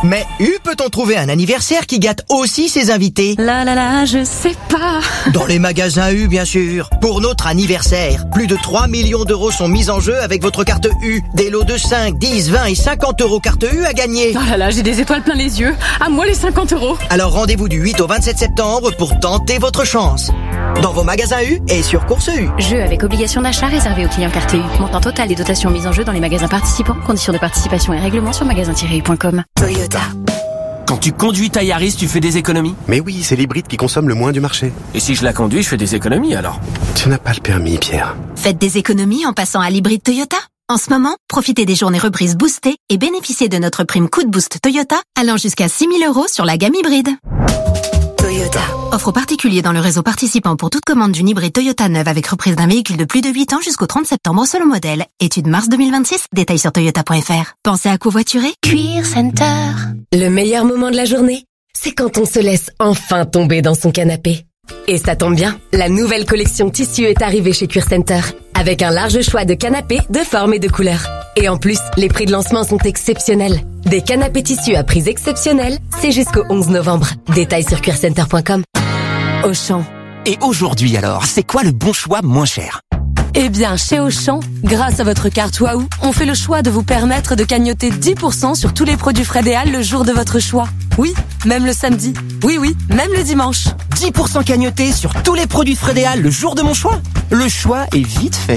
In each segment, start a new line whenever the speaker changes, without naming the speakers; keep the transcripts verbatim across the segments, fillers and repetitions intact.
Mais U peut-on trouver un anniversaire qui gâte aussi ses invités?
La la la, je sais pas.
Dans les magasins U, bien sûr. Pour notre anniversaire, plus de trois millions d'euros sont mis en jeu avec votre carte U. Des lots de cinq, dix, vingt et cinquante euros carte U à gagner.
Oh là là, j'ai des étoiles plein les yeux. À moi les cinquante euros.
Alors rendez-vous du huit au vingt-sept septembre pour tenter votre chance. Dans vos magasins U et sur Course U.
Jeu avec obligation d'achat réservé aux clients carte U. Montant total des dotations mises en jeu dans les magasins participants. Conditions de participation et règlements sur magasin tiret u point com.
Toyota.
Quand tu conduis ta Yaris, tu fais des économies?
Mais oui, c'est l'hybride qui consomme le moins du marché.
Et si je la conduis, je fais des économies alors?
Tu n'as pas le permis, Pierre.
Faites des économies en passant à l'hybride Toyota. En ce moment, profitez des journées reprises boostées et bénéficiez de notre prime coup de boost Toyota allant jusqu'à six mille euros sur la gamme hybride.
Toyota.
Offre aux particuliers dans le réseau participant pour toute commande d'une hybride Toyota neuve avec reprise d'un véhicule de plus de huit ans jusqu'au trente septembre selon modèle. Étude mars deux mille vingt-six, détails sur toyota point f r. Pensez à covoiturer?
Cuir Center. Le meilleur moment de la journée, c'est quand on se laisse enfin tomber dans son canapé. Et ça tombe bien, la nouvelle collection tissu est arrivée chez Cuir Center, avec un large choix de canapés de formes et de couleurs. Et en plus, les prix de lancement sont exceptionnels. Des canapés tissus à prix exceptionnels, c'est jusqu'au onze novembre. Détails sur cuir center point com. Auchan.
Et aujourd'hui alors, c'est quoi le bon choix moins cher?
Eh bien, chez Auchan, grâce à votre carte Waouh, on fait le choix de vous permettre de cagnotter dix pour cent sur tous les produits Frédéal le jour de votre choix. Oui, même le samedi. Oui, oui, même le dimanche.
dix pour cent cagnotés sur tous les produits Frédéal le jour de mon choix? Le choix est vite fait.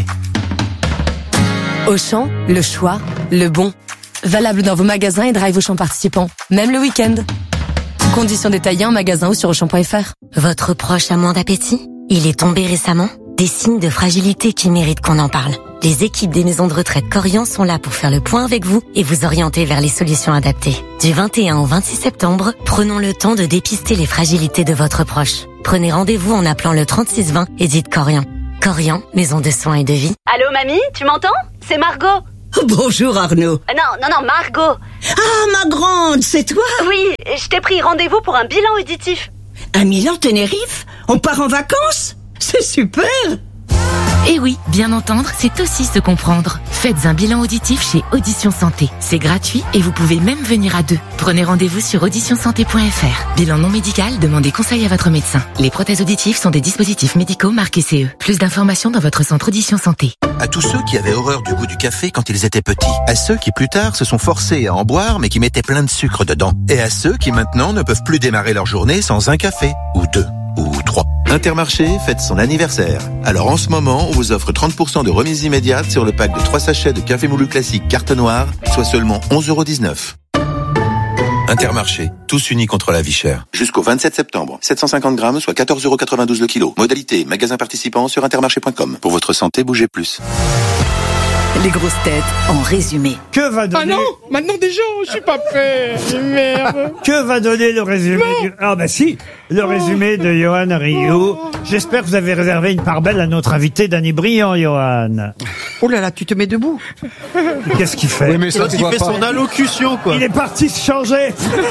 Auchan, le choix, le bon. Valable dans vos magasins et drive Auchan participants, même le week-end. Conditions détaillées en magasin ou sur auchan point f r.
Votre proche a moins d'appétit? Il est tombé récemment? Des signes de fragilité qui méritent qu'on en parle. Les équipes des maisons de retraite Corian sont là pour faire le point avec vous et vous orienter vers les solutions adaptées. Du vingt et un au vingt-six septembre, prenons le temps de dépister les fragilités de votre proche. Prenez rendez-vous en appelant le trente-six vingt et dites Corian. Corian, maison de soins et de vie.
Allô mamie, tu m'entends? C'est Margot.
Bonjour Arnaud.
Euh, non, non, non, Margot.
Ah, ma grande, c'est toi?
Oui, je t'ai pris rendez-vous pour un bilan auditif.
À Milan, Tenerife? On part en vacances? C'est super!
Et oui, bien entendre, c'est aussi se comprendre. Faites un bilan auditif chez Audition Santé. C'est gratuit et vous pouvez même venir à deux. Prenez rendez-vous sur audition santé point f r. Bilan non médical, demandez conseil à votre médecin. Les prothèses auditives sont des dispositifs médicaux marqués C E. Plus d'informations dans votre centre Audition Santé.
À tous ceux qui avaient horreur du goût du café quand ils étaient petits. À ceux qui plus tard se sont forcés à en boire mais qui mettaient plein de sucre dedans. Et à ceux qui maintenant ne peuvent plus démarrer leur journée sans un café. Ou deux. Ou trois. Intermarché fête son anniversaire. Alors en ce moment, on vous offre trente pour cent de remise immédiate sur le pack de trois sachets de café moulu classique carte noire, soit seulement onze euros dix-neuf. Intermarché, tous unis contre la vie chère. Jusqu'au vingt-sept septembre, sept cent cinquante grammes, soit quatorze euros quatre-vingt-douze le kilo. Modalité, magasin participant sur intermarché point com. Pour votre santé, bougez plus.
Les grosses têtes en résumé.
Que va donner...
Ah non, maintenant déjà, je suis pas prêt. Merde.
Que va donner le résumé du... Ah bah si, le oh. résumé de Johan Rioux. J'espère que vous avez réservé une part belle à notre invité Danny Briand, Johan.
Oh là là, tu te mets debout.
Qu'est-ce qu'il fait?
Oui, mais ça, il fait son allocution, quoi.
Il est parti se changer.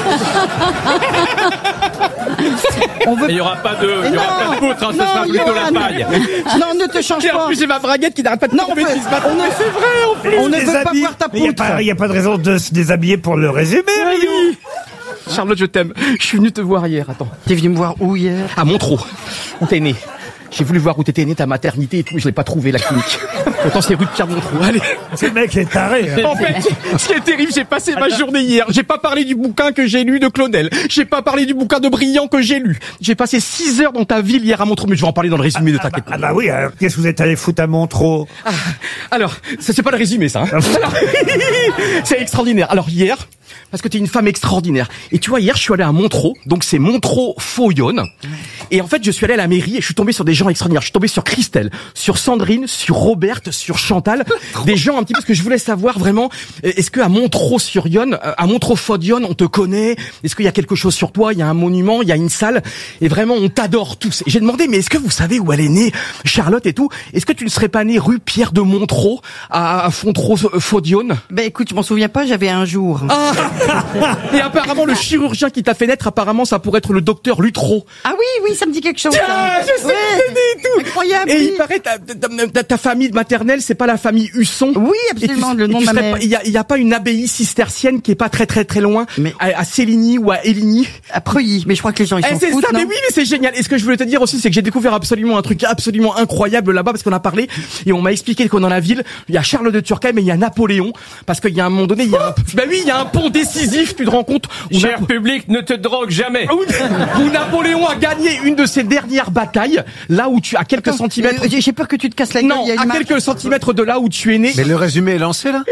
On veut... Il y aura pas de, il y aura pas de poutre, hein, ce sera plutôt la paille.
Non, ne te change pas.
En plus, j'ai ma braguette qui n'arrête pas de tomber.
On ne fait vrai, en plus. On ne veut pas voir ta poutre.
Il n'y a, a pas de raison de se déshabiller pour le résumer, Rioux.
Charlotte, je t'aime. Je suis venu te voir hier, attends.
T'es venu me voir où hier?
À Montreux, où t'es né. J'ai voulu voir où t'étais né, ta maternité et tout, je l'ai pas trouvé, la clinique. Pourtant, c'est rue de Pierre-Montreux. Allez.
Ce mec est taré. Hein.
En fait, ce qui est terrible, j'ai passé ma journée hier. J'ai pas parlé du bouquin que j'ai lu de Claudel. J'ai pas parlé du bouquin de Briand que j'ai lu. J'ai passé six heures dans ta ville hier à Montreux, mais je vais en parler dans le résumé
ah,
de t'inquiète.
Ah, ah bah oui, alors, qu'est-ce que vous êtes allé foutre à Montreux?
ah, Alors, ça c'est pas le résumé, ça. Hein. Alors, c'est extraordinaire. Alors hier, parce que t'es une femme extraordinaire. Et tu vois, hier, je suis allé à Montreux, donc c'est Montreux-Faux-Yonne. Et en fait, je suis allé à la mairie et je suis tombé sur des gens extraordinaires. Je suis tombé sur Christelle, sur Sandrine, sur Roberte, sur Chantal. Des gens un petit peu, parce que je voulais savoir vraiment, est-ce que à Montreux-sur-Yonne, à Montreux-Faux-Yonne, on te connaît? Est-ce qu'il y a quelque chose sur toi? Il y a un monument, il y a une salle. Et vraiment, on t'adore tous. Et j'ai demandé, mais est-ce que vous savez où elle est née, Charlotte et tout? Est-ce que tu ne serais pas née rue Pierre de Montreux, à Fontreux-Faux-Yonne?
Ben écoute, je m'en souviens pas, j'avais un jour.
Ah Et apparemment, le chirurgien qui t'a fait naître, apparemment, ça pourrait être le docteur Lutro.
Ah oui, oui, ça me dit quelque chose.
Tiens,
ça.
je sais
Ouais.
que c'est tout.
Incroyable.
Et
oui.
il paraît, ta, ta, ta, ta famille maternelle, c'est pas la famille Husson.
Oui, absolument,
Et tu-
le
et
nom
tu
de ma
serais
mère.
pas- Il y a, il y a pas une abbaye cistercienne qui est pas très très très loin,
Mais-
à, à Céligny ou à Éligny.
À Preuilly, mais je crois que les gens, ils
Eh,
s'en
c'est
foutent,
ça,
non
mais oui, mais c'est génial. Et ce que je voulais te dire aussi, c'est que j'ai découvert absolument un truc absolument incroyable là-bas, parce qu'on a parlé et on m'a expliqué qu'on dans la ville, il y a Charles de Turckheim mais il y a Napoléon, parce qu'il y a un moment donné, il y a un, bah oui, il y a un pont décisif, tu te rends compte, où
Cher
Napo-
public, ne te drogue jamais.
Ah oui, où Napoléon a gagné une de ses dernières batailles, là où tu, à quelques
Attends,
centimètres,
euh, J'ai peur que tu te casses la gueule.
non,
il y a une
à
marque.
quelques centimètres de là où tu es né.
Mais le résumé est lancé là.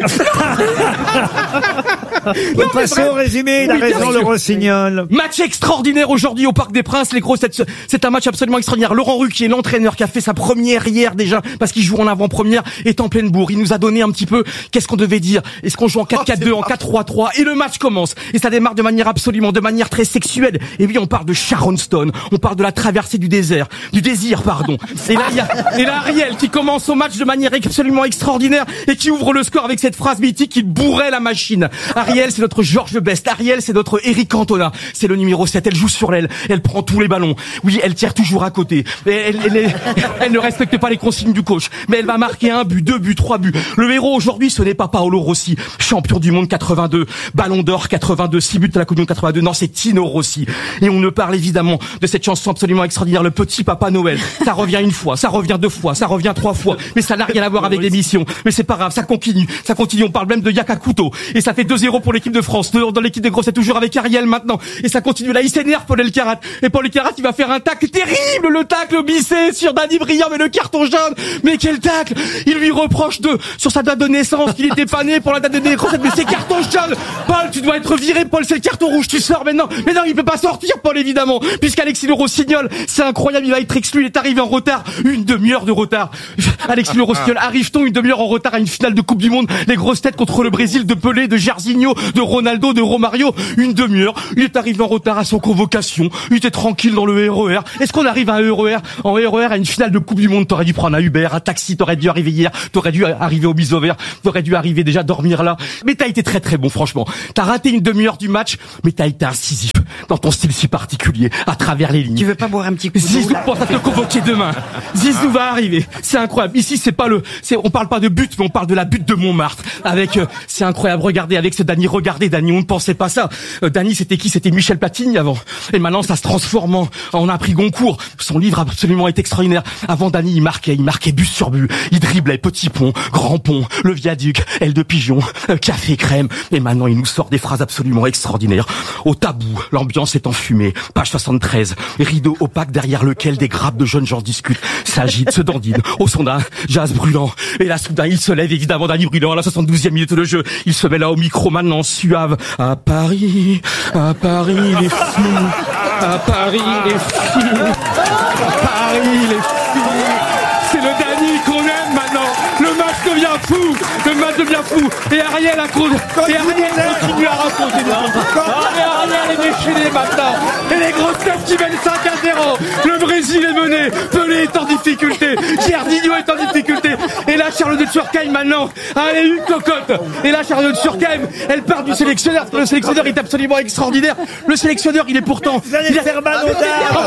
On passe au résumé, il a
Oui, bien
raison, le
sûr.
Rossignol.
Match extraordinaire aujourd'hui au Parc des Princes, les grosses têtes. C'est un match absolument extraordinaire. Laurent Ruquier, l'entraîneur qui a fait sa première hier déjà, parce qu'il joue en avant-première, est en pleine bourre. Il nous a donné un petit peu qu'est-ce qu'on devait dire. Est-ce qu'on joue en quatre quatre deux, en quatre trois trois? Et le match commence. Et ça démarre de manière absolument, de manière très sexuelle. Et oui, on parle de Sharon Stone. On parle de la traversée du désert, du désir, pardon. Et là, il y a, et là, Ariel qui commence au match de manière absolument extraordinaire et qui ouvre le score avec cette phrase mythique qui bourrait la machine. Ariel, c'est notre Georges Best. Ariel, c'est notre Eric Cantona. C'est le numéro sept. Elle joue sur l'aile. Elle prend tous les ballons. Oui, elle tire toujours à côté. Et elle, elle, elle, elle ne respecte pas les consignes du coach. Mais elle va marquer un but, deux buts, trois buts. Le héros aujourd'hui, ce n'est pas Paolo Rossi, champion du monde quatre-vingt-deux, Ballon d'Or quatre-vingt-deux, six buts de la Coupe du Monde quatre-vingt-deux. Non, c'est Tino Rossi. Et on ne parle évidemment de cette chanson absolument extraordinaire, le petit Papa Noël. Ça revient une fois, ça revient deux fois, ça revient trois fois. Mais ça n'a rien à voir avec l'émission. Mais c'est pas grave, ça continue, ça continue. On parle même de Yakakuto. Et ça fait deux zéro pour l'équipe de France. Dans l'équipe de Grosses, c'est toujours avec Ariel maintenant. Et ça continue. Là, il s'énerve, Paul Elkarat. Et Paul Elkarat, il va faire un tacle terrible, le tacle bissé sur Danny Briand, mais le carton jaune. Mais quel tacle! Il lui reproche de, sur sa date de naissance, qu'il était pas né pour la date de naissance. Mais c'est carton jaune! Paul, tu dois être viré, Paul, c'est le carton rouge, tu sors maintenant. Mais non, il peut pas sortir, Paul, évidemment. Puisqu'Alexis Le Rossignol, c'est incroyable, il va être exclu, il est arrivé en retard. Une demi-heure de retard. Alexis Le Rossignol, arrive-t-on une demi-heure en retard à une finale de Coupe du Monde? Les grosses têtes contre le Brésil, de Pelé, de Jairzinho, de Ronaldo, de Romario. Une demi-heure. Il est arrivé en retard à son convocation. Il était tranquille dans le R E R. Est-ce qu'on arrive à un R E R, en R E R à une finale de Coupe du Monde? T'aurais dû prendre un Uber, un taxi, t'aurais dû arriver hier, t'aurais dû arriver au biseau vert, t'aurais dû arriver déjà dormir là. Mais t'as été très très bon, franchement. T'as raté une demi-heure du match, mais t'as été incisif dans ton style si particulier, à travers les lignes.
Tu veux pas boire un petit coup d'eau?
Zizou pense à te convoquer demain. Zizou va arriver. C'est incroyable. Ici, c'est pas le, c'est, on parle pas de but, mais on parle de la butte de Montmartre. Avec, euh, c'est incroyable. Regardez, avec ce Dany, regardez Dany, on ne pensait pas ça. Euh, Dany, c'était qui? C'était Michel Platini avant. Et maintenant, ça se transforme en, en un prix Goncourt. Son livre absolument est extraordinaire. Avant, Dany, il marquait, il marquait but sur but. Il driblait petit pont, grand pont, le viaduc, aile de pigeon, euh, café crème. Et maintenant, il nous sort des phrases absolument extraordinaires. Au tabou, l'ambiance est enfumée. Page soixante-treize. Rideau opaque derrière lequel des grappes de jeunes gens discutent, s'agitent, se dandinent. Au son d'un jazz brûlant. Et là, soudain, il se lève, évidemment, Dany Brûlant, à la soixante-douzième minute de jeu. Il se met là au micro, maintenant, suave. À Paris, à Paris, les filles. À Paris, les filles. À Paris, les filles. C'est le Dany qu'on aime maintenant. Le match devient fou. Le match devient fou. Et Ariel a cause. Et Ariel continue à raconter des choses. Et Ariel est déchaîné maintenant. Et les grosses têtes qui mènent cinq à zéro. Le Brésil est mené. Pelé est en difficulté. Jairzinho est en difficulté. Et là, Charlotte de Turckheim maintenant. Allez, une cocotte. Et là, Charlotte de Turckheim, elle part du sélectionneur. Le sélectionneur est absolument extraordinaire. Le sélectionneur, il est pourtant.
Vous allez
il a...
faire mal aux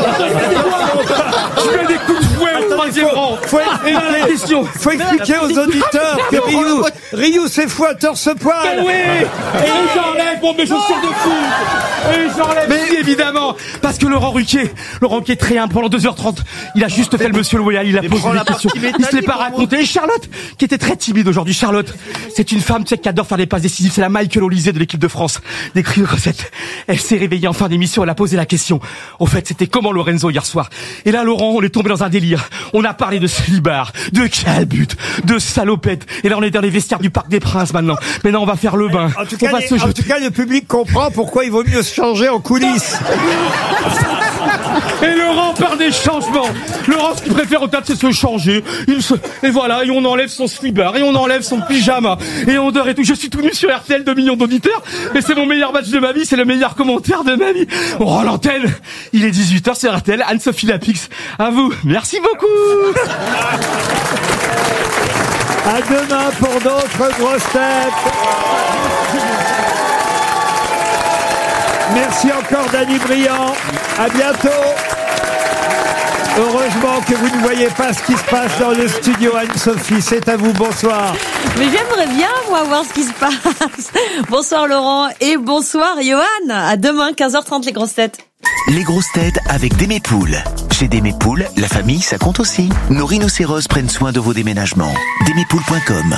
Je mets des coups de fouet au troisième rang.
Faut
Et là, la question.
Faut expliquer aux auditeurs que Ryu, Ryu s'est fouet à torse-poil.
Mais oui. Et j'enlève mon mes chaussures de foot. Et j'enlève, mais évidemment. Parce que Laurent Ruquier, Laurent Ruquier est très humble pendant deux heures trente. Il a juste fait le monsieur loyal, il a posé des questions. Il se l'est pas raconté. Et Charlotte, qui était très timide aujourd'hui. Charlotte, c'est une femme, tu sais, qui adore faire des passes décisives. C'est la Michael Olysée de l'équipe de France. Des cris de recettes. Elle s'est réveillée en fin d'émission, elle a posé la question. Au fait, c'était comment Lorenzo hier soir? Et là, Laurent, on est tombé dans un délire. On a parlé de slibard, de calbut, de salopette. Et là, on est dans les vestiaires du Parc des Princes maintenant. Maintenant, on va faire le bain.
En tout,
on
cas,
va
les,
se
en
jeter.
tout cas, le public comprend pourquoi il vaut mieux se changer en coulisses.
Et Laurent part des changements. Laurent, ce qu'il préfère au théâtre, c'est se changer. Il se... Et voilà, et on enlève son slibard, et on enlève son pyjama, et on dort et tout. Je suis tout nu sur R T L, deux millions d'auditeurs, mais c'est mon meilleur match de ma vie, c'est le meilleur commentaire de ma vie. On rend l'antenne. Il est dix-huit heures sur R T L, Anne-Sophie Lapix. À vous. Merci beaucoup.
À demain pour d'autres grosses têtes. Merci encore Dany Briand. À bientôt. Heureusement que vous ne voyez pas ce qui se passe dans le studio. Anne-Sophie, c'est à vous. Bonsoir.
Mais j'aimerais bien, moi, voir ce qui se passe. Bonsoir Laurent et bonsoir Johan. À demain, quinze heures trente, les grosses têtes.
Les grosses têtes avec Démépoules. Chez Démépoules, la famille, ça compte aussi. Nos rhinocéros prennent soin de vos déménagements. Démépoules point com.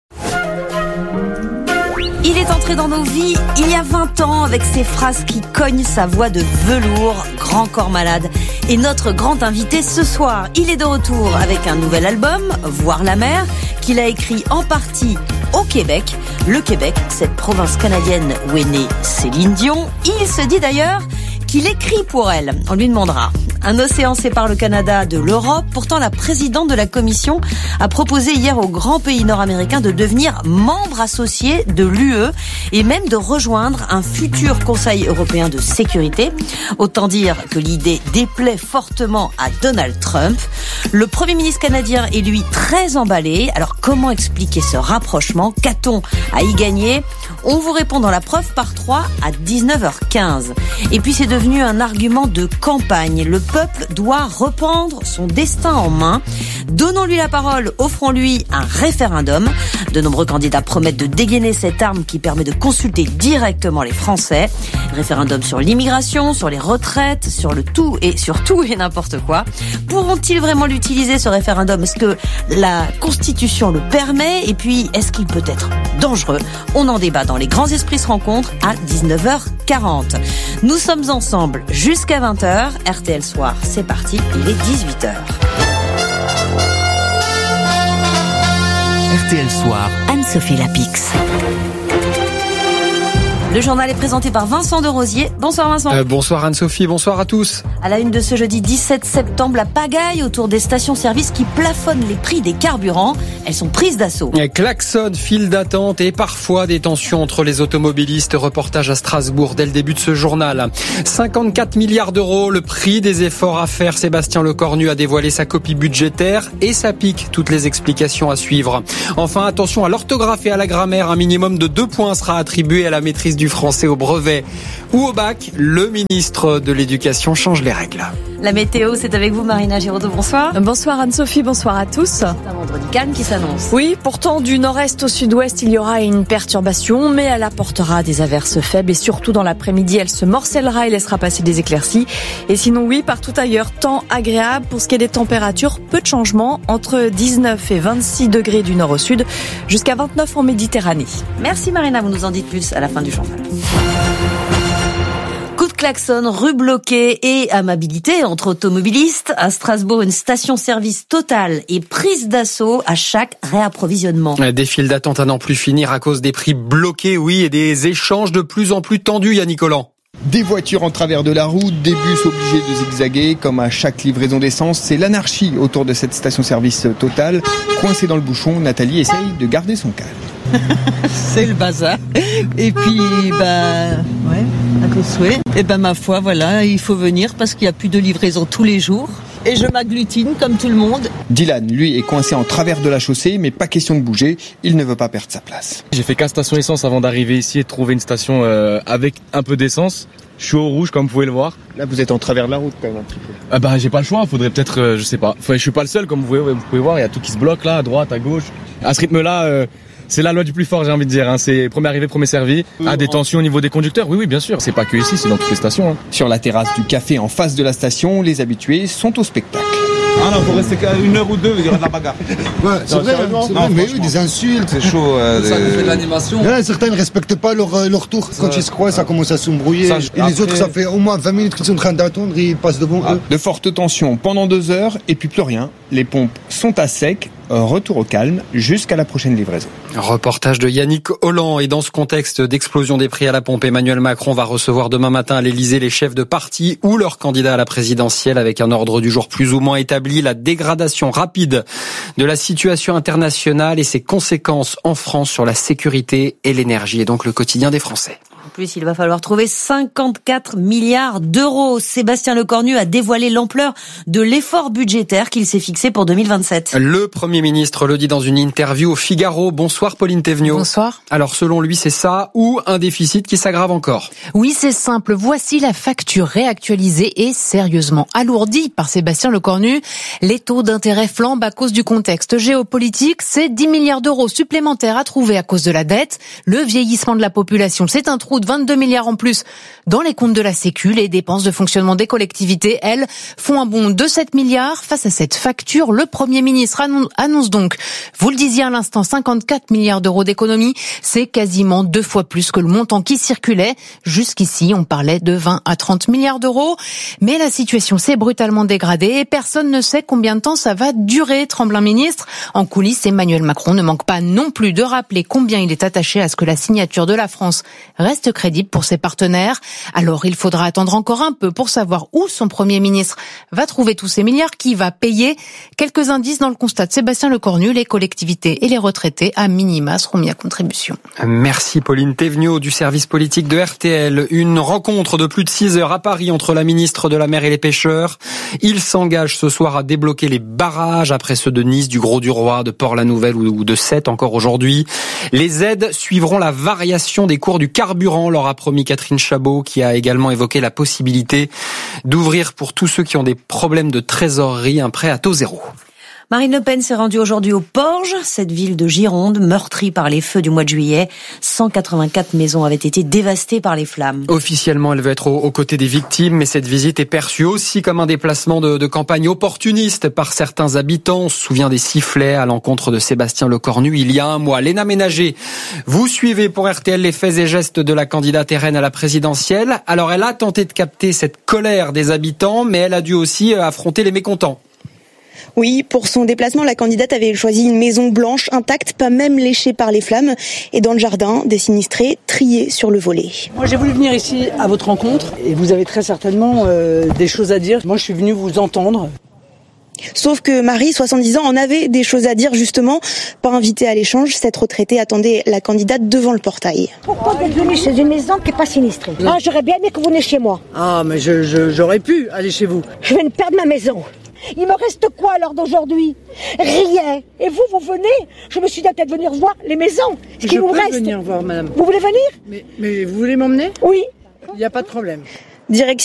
Il est entré dans nos vies il y a vingt ans avec ses phrases qui cognent, sa voix de velours, Grand Corps Malade. Et notre grand invité ce soir, il est de retour avec un nouvel album, Voir la mer, qu'il a écrit en partie au Québec. Le Québec, cette province canadienne où est née Céline Dion. Il se dit d'ailleurs qu'il écrit pour elle. On lui demandera. Un océan sépare le Canada de l'Europe. Pourtant, la présidente de la Commission a proposé hier aux grands pays nord-américains de devenir membres associés de l'U E et même de rejoindre un futur Conseil européen de sécurité. Autant dire que l'idée déplaît fortement à Donald Trump. Le Premier ministre canadien est lui très emballé. Alors, comment expliquer ce rapprochement? Qu'a-t-on à y gagner? On vous répond dans la preuve par trois à dix-neuf heures quinze. Et puis, c'est devenu un argument de campagne. Le peuple doit reprendre son destin en main. Donnons-lui la parole, offrons-lui un référendum. De nombreux candidats promettent de dégainer cette arme qui permet de consulter directement les Français. Référendum sur l'immigration, sur les retraites, sur le tout et sur tout et n'importe quoi. Pourront-ils vraiment l'utiliser, ce référendum? Est-ce que la Constitution le permet? Et puis, est-ce qu'il peut être dangereux? On en débat dans Les Grands Esprits se rencontrent à dix-neuf heures quarante. Nous sommes ensemble jusqu'à vingt heures. R T L Soir, c'est parti, il est dix-huit heures.
R T L Soir,
Anne-Sophie Lapix. Le journal est présenté par Vincent de Rosier. Bonsoir Vincent.
Euh, bonsoir Anne-Sophie, bonsoir à tous.
À la une de ce jeudi dix-sept septembre, la pagaille autour des stations-service qui plafonnent les prix des carburants. Elles sont prises d'assaut.
Klaxon, file d'attente et parfois des tensions entre les automobilistes. Reportage à Strasbourg dès le début de ce journal. cinquante-quatre milliards d'euros, le prix des efforts à faire. Sébastien Lecornu a dévoilé sa copie budgétaire et ça pique. Toutes les explications à suivre. Enfin, attention à l'orthographe et à la grammaire. Un minimum de deux points sera attribué à la maîtrise du français au brevet ou au bac. Le ministre de l'Éducation change les règles.
La météo, c'est avec vous Marina Giraudot, bonsoir.
Bonsoir Anne-Sophie, bonsoir à tous.
C'est un vendredi calme qui s'annonce.
Oui, pourtant du nord-est au sud-ouest, il y aura une perturbation, mais elle apportera des averses faibles et surtout dans l'après-midi, elle se morcellera et laissera passer des éclaircies. Et sinon oui, partout ailleurs, temps agréable. Pour ce qui est des températures, peu de changements, entre dix-neuf et vingt-six degrés du nord au sud, jusqu'à vingt-neuf en Méditerranée.
Merci Marina, vous nous en dites plus à la fin du journal. Coup de klaxon, rue bloquée et amabilité entre automobilistes. À Strasbourg, une station-service Total est prise d'assaut à chaque réapprovisionnement.
Des files d'attente à n'en plus finir à cause des prix bloqués, oui, et des échanges de plus en plus tendus, Yannick Collant.
Des voitures en travers de la route, des bus obligés de zigzaguer, comme à chaque livraison d'essence. C'est l'anarchie autour de cette station-service Total. Coincée dans le bouchon, Nathalie essaye de garder son calme.
C'est le bazar. Et puis, bah, ouais, à ton souhait. Et ben, ma foi, voilà, il faut venir parce qu'il n'y a plus de livraison tous les jours. Et je m'agglutine comme tout le monde.
Dylan, lui, est coincé en travers de la chaussée, mais pas question de bouger. Il ne veut pas perdre sa place.
J'ai fait quinze stations essence avant d'arriver ici et de trouver une station euh, avec un peu d'essence. Je suis au rouge, comme vous pouvez le voir.
Là, vous êtes en travers de la route, quand même, un petit peu.
Ah bah, j'ai pas le choix. Faudrait peut-être, euh, je sais pas. Enfin, je suis pas le seul, comme vous pouvez, vous pouvez voir. Il y a tout qui se bloque là, à droite, à gauche. À ce rythme-là, euh, c'est la loi du plus fort, j'ai envie de dire. Hein. C'est premier arrivé, premier servi. À des tensions au niveau des conducteurs. Oui, oui, bien sûr. C'est pas que ici, c'est dans toutes les stations. Hein.
Sur la terrasse du café en face de la station, les habitués sont au spectacle.
Ah non, faut rester une heure ou deux, il y aura de la bagarre.
Ouais, c'est vrai, c'est vrai, mais oui, des insultes.
C'est chaud. Euh,
ça
des...
fait de l'animation. Ouais, certains ne respectent pas leur, leur tour. Ça, quand ils se croisent, ça commence à s'embrouiller. Ça, et après... les autres, ça fait au moins vingt minutes qu'ils sont en train d'attendre, ils passent devant ah. eux.
De fortes tensions pendant deux heures, et puis plus rien. Les pompes sont à sec. Retour au calme jusqu'à la prochaine livraison.
Reportage de Yannick Holland. Et dans ce contexte d'explosion des prix à la pompe, Emmanuel Macron va recevoir demain matin à l'Élysée les chefs de parti ou leurs candidats à la présidentielle avec un ordre du jour plus ou moins établi. La dégradation rapide de la situation internationale et ses conséquences en France sur la sécurité et l'énergie et donc le quotidien des Français.
En plus, il va falloir trouver cinquante-quatre milliards d'euros. Sébastien Lecornu a dévoilé l'ampleur de l'effort budgétaire qu'il s'est fixé pour deux mille vingt-sept.
Le Premier ministre le dit dans une interview au Figaro. Bonsoir Pauline Thévenoud.
Bonsoir.
Alors selon lui, c'est ça ou un déficit qui s'aggrave encore?
Oui, c'est simple. Voici la facture réactualisée et sérieusement alourdie par Sébastien Lecornu. Les taux d'intérêt flambent à cause du contexte géopolitique. C'est dix milliards d'euros supplémentaires à trouver à cause de la dette. Le vieillissement de la population, c'est un trou de vingt-deux milliards en plus dans les comptes de la Sécu. Les dépenses de fonctionnement des collectivités, elles, font un bond de sept milliards. Face à cette facture, le Premier ministre annonce donc, vous le disiez à l'instant, cinquante-quatre milliards d'euros d'économie. C'est quasiment deux fois plus que le montant qui circulait. Jusqu'ici, on parlait de vingt à trente milliards d'euros. Mais la situation s'est brutalement dégradée et personne ne sait combien de temps ça va durer, tremble un ministre. En coulisses, Emmanuel Macron ne manque pas non plus de rappeler combien il est attaché à ce que la signature de la France reste crédible pour ses partenaires. Alors il faudra attendre encore un peu pour savoir où son Premier ministre va trouver tous ces milliards, qui va payer. Quelques indices dans le constat de Sébastien Lecornu, les collectivités et les retraités à minima seront mis à contribution.
Merci Pauline Thévenoud du service politique de R T L. Une rencontre de plus de six heures à Paris entre la ministre de la Mer et les pêcheurs. Il s'engage ce soir à débloquer les barrages après ceux de Nice, du Gros-du-Roi, de Port-la-Nouvelle ou de Sète encore aujourd'hui. Les aides suivront la variation des cours du carburant, leur a promis Catherine Chabot, qui a également évoqué la possibilité d'ouvrir pour tous ceux qui ont des problèmes de trésorerie un prêt à taux zéro.
Marine Le Pen s'est rendue aujourd'hui au Porge, cette ville de Gironde, meurtrie par les feux du mois de juillet. cent quatre-vingt-quatre maisons avaient été dévastées par les flammes.
Officiellement, elle veut être aux, aux côtés des victimes, mais cette visite est perçue aussi comme un déplacement de, de campagne opportuniste par certains habitants. On se souvient des sifflets à l'encontre de Sébastien Lecornu il y a un mois. Léna Ménager, vous suivez pour R T L les faits et gestes de la candidate R N à la présidentielle. Alors, elle a tenté de capter cette colère des habitants, mais elle a dû aussi affronter les mécontents.
Oui, pour son déplacement, la candidate avait choisi une maison blanche, intacte, pas même léchée par les flammes. Et dans le jardin, des sinistrés triés sur le volet.
Moi, j'ai voulu venir ici à votre rencontre et vous avez très certainement euh, des choses à dire. Moi, je suis venu vous entendre.
Sauf que Marie, soixante-dix ans, en avait des choses à dire justement. Pas invitée à l'échange, cette retraitée attendait la candidate devant le portail.
Pourquoi vous êtes venue chez une maison qui n'est pas sinistrée? Ah, j'aurais bien aimé que vous veniez chez moi.
Ah, mais je, je, j'aurais pu aller chez vous.
Je viens de perdre ma maison. Il me reste quoi alors d'aujourd'hui? Rien. Et vous, vous venez? Je me suis dit peut-être venir voir les maisons. Ce qui
je
vous
peux
reste.
venir voir, madame.
Vous voulez venir?
mais, mais vous voulez m'emmener?
Oui.
Il n'y a pas de problème.
Direction